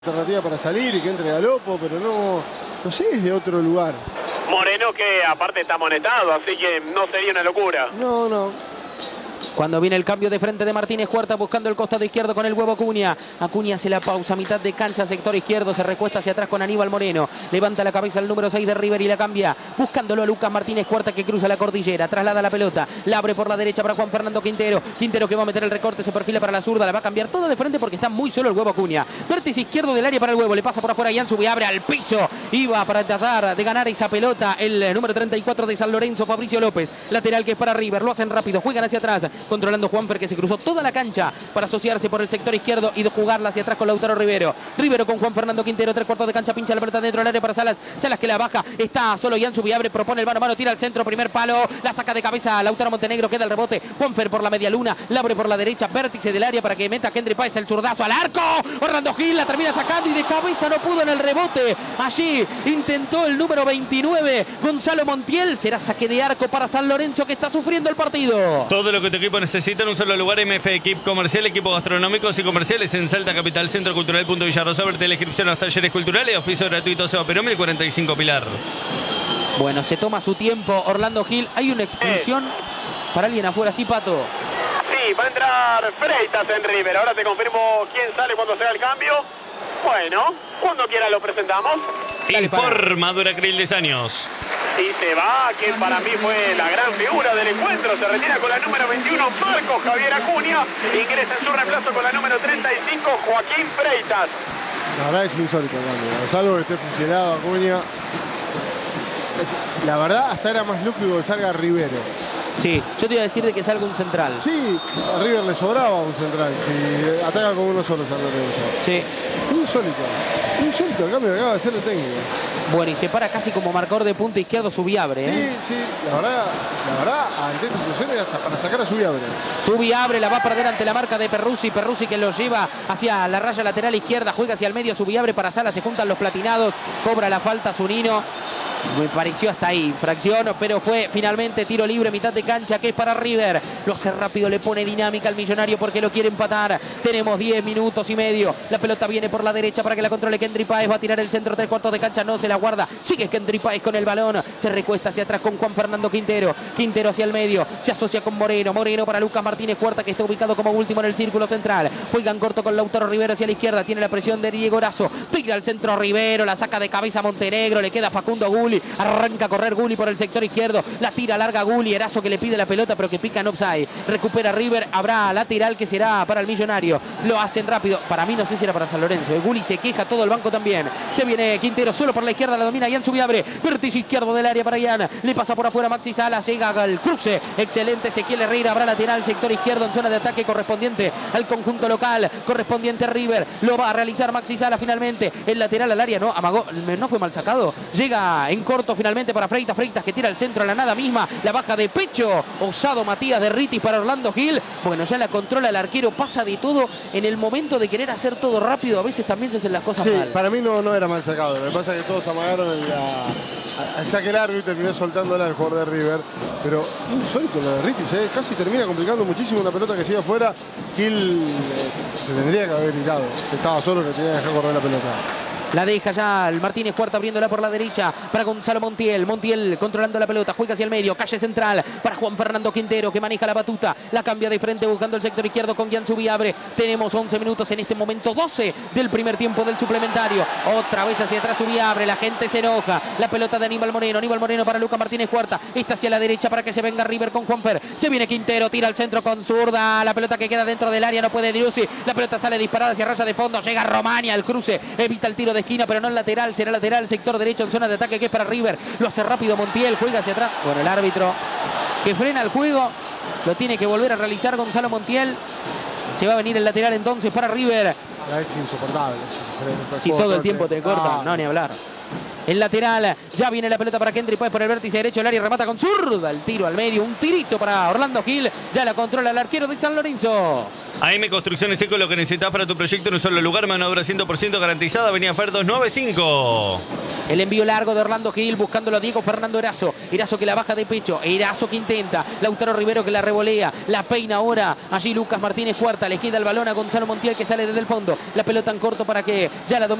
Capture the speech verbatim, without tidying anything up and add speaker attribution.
Speaker 1: alternativa para salir y que entre Galopo, pero no, no sé, es de otro lugar.
Speaker 2: Moreno, que aparte está amonestado, así que no sería una locura.
Speaker 1: No, no.
Speaker 3: Cuando viene el cambio de frente de Martínez Huerta buscando el costado izquierdo con el huevo Acuña. Acuña hace la pausa, mitad de cancha, sector izquierdo, se recuesta hacia atrás con Aníbal Moreno. Levanta la cabeza el número seis de River y la cambia. Buscándolo a Lucas Martínez Huerta, que cruza la cordillera, traslada la pelota, la abre por la derecha para Juan Fernando Quintero. Quintero que va a meter el recorte, se perfila para la zurda, la va a cambiar toda de frente porque está muy solo el huevo Acuña. Vértice izquierdo del área para el huevo, le pasa por afuera Yanzu y abre al piso. Iba para tratar de ganar esa pelota el número treinta y cuatro de San Lorenzo, Fabricio López. Lateral que es para River, lo hacen rápido, juegan hacia atrás, controlando Juanfer, que se cruzó toda la cancha para asociarse por el sector izquierdo y de jugarla hacia atrás con Lautaro Rivero. Rivero con Juan Fernando Quintero, tres cuartos de cancha, pincha la pelota dentro del área para Salas. Salas que la baja, está solo Yanzu Viabre, propone el mano a mano, tira al centro, primer palo, la saca de cabeza Lautaro Montenegro, queda el rebote. Juanfer por la media luna, la abre por la derecha, vértice del área para que meta Kendry Páez el zurdazo al arco. Orlando Gil la termina sacando y de cabeza no pudo en el rebote. Allí intentó el número veintinueve, Gonzalo Montiel. Será saque de arco para San Lorenzo, que está sufriendo el partido.
Speaker 4: Todo lo que tu equipo necesita en un solo lugar. M F Equip Comercial, equipos gastronómicos y comerciales en Salta Capital, Centro Cultural Punto Villarrosa. Verte la inscripción a los talleres culturales, oficio gratuito Seba Perón, mil cuarenta y cinco Pilar.
Speaker 3: Bueno, se toma su tiempo Orlando Gil. Hay una expulsión eh. para alguien afuera, sí, Pato.
Speaker 2: Sí, va a entrar Freitas en River. Ahora te confirmo quién sale cuando sea el cambio. Bueno, cuando quiera lo presentamos.
Speaker 4: Informa Duracril diez años.
Speaker 2: Y se va, que para mí fue la gran figura del encuentro. Se retira con la número veintiuno, Marcos Javier Acuña. Ingresa en su reemplazo con la número treinta y cinco, Joaquín Freitas.
Speaker 1: La verdad es insólito el cambio. Salvo que esté fusilado Acuña. Es, la verdad, hasta era más lógico que salga Rivero.
Speaker 3: Sí, yo te iba a decir de que salga un central.
Speaker 1: Sí, a River le sobraba un central. Si ataca con uno solo San Lorenzo.
Speaker 3: Sí.
Speaker 1: Insólito. Insólito el cambio que acaba de hacer el técnico.
Speaker 3: Bueno, y se para casi como marcador de punta izquierdo Subiabre. ¿eh?
Speaker 1: Sí, sí, la verdad, la verdad, ante estas situaciones hasta para sacar a Subiabre.
Speaker 3: Subiabre la va a perder ante la marca de Perruzzi. Perruzzi que lo lleva hacia la raya lateral izquierda, juega hacia el medio. Subiabre para Sala, se juntan los platinados, cobra la falta Zunino. Me pareció hasta ahí infracción, pero fue finalmente tiro libre, mitad de cancha, que es para River. Lo hace rápido, le pone dinámica al Millonario porque lo quiere empatar. Tenemos diez minutos y medio. La pelota viene por la derecha para que la controle Kendry Páez. Va a tirar el centro, tres cuartos de cancha, no se la guarda. Sigue Kendry Páez con el balón. Se recuesta hacia atrás con Juan Fernando Quintero. Quintero hacia el medio, se asocia con Moreno. Moreno para Lucas Martínez Huerta, que está ubicado como último en el círculo central. Juegan corto con Lautaro Rivero hacia la izquierda. Tiene la presión de Diego Erazo. Tira al centro Rivero, la saca de cabeza Montenegro. Le queda Facundo Gulli. Arranca a correr Gulli por el sector izquierdo. La tira larga Gulli. Erazo que le pide la pelota, pero que pica en offside. Recupera River. Habrá lateral que será para el Millonario. Lo hacen rápido. Para mí no sé si era para San Lorenzo. El Gulli se queja, todo el banco también. Se viene Quintero solo por la izquierda. La domina Ian Subiabre. Vértice izquierdo del área para Ian. Le pasa por afuera Maxi Salas. Llega al cruce. Excelente Ezequiel Herrera. Habrá lateral sector izquierdo en zona de ataque correspondiente al conjunto local. Correspondiente a River. Lo va a realizar Maxi Salas finalmente. El lateral al área no amagó. No fue mal sacado. Llega en corto finalmente para Freitas. Freitas que tira al centro a la nada misma. La baja de pecho. Osado Matías de Ritis para Orlando Gil. Bueno, ya la controla el arquero. Pasa de todo en el momento de querer hacer todo rápido. A veces también se hacen las cosas
Speaker 1: sí,
Speaker 3: mal.
Speaker 1: Para mí no, no era mal sacado. Lo que pasa es que todos amagaron al saque largo y terminó soltándola al jugador de River. Pero insólito lo de Ritis. ¿eh? Casi termina complicando muchísimo una pelota que se iba afuera. Gil eh, tendría que haber gritado. Que estaba solo, que tenía que dejar correr la pelota.
Speaker 3: La deja ya el Martínez Huerta abriéndola por la derecha para Gonzalo Montiel. Montiel controlando la pelota, juega hacia el medio, calle central para Juan Fernando Quintero, que maneja la batuta. La cambia de frente buscando el sector izquierdo con Gian Subiabre. Tenemos once minutos en este momento, doce del primer tiempo del suplementario. Otra vez hacia atrás Subiabre, la gente se enoja. La pelota de Aníbal Moreno, Aníbal Moreno para Lucas Martínez Huerta. Está hacia la derecha para que se venga River con Juanfer. Se viene Quintero, tira al centro con zurda. La pelota que queda dentro del área, no puede Driussi. La pelota sale disparada hacia raya de fondo. Llega Romania al cruce, evita el tiro de esquina, pero no el lateral. Será lateral, sector derecho en zona de ataque que es para River. Lo hace rápido Montiel, juega hacia atrás. Bueno, el árbitro que frena el juego lo tiene que volver a realizar Gonzalo Montiel. Se va a venir el lateral entonces para River.
Speaker 1: Es insoportable.
Speaker 3: Si todo el tiempo te cortan, no, ni hablar. El lateral, ya viene la pelota para Kendry Páez por el vértice derecho del área, remata con zurda, el tiro al medio, un tirito para Orlando Gil, ya la controla el arquero de San Lorenzo.
Speaker 4: A M Construcciones Eco, lo que necesitas para tu proyecto en un solo lugar, mano de obra cien por ciento garantizada, Avenida Fer doscientos noventa y cinco.
Speaker 3: El envío largo de Orlando Gil, buscándolo a Diego Fernando Erazo. Erazo que la baja de pecho, Erazo que intenta, Lautaro Rivero que la revolea, la peina ahora, allí Lucas Martínez Cuarta, le queda el balón a Gonzalo Montiel que sale desde el fondo, la pelota en corto para que ya la domine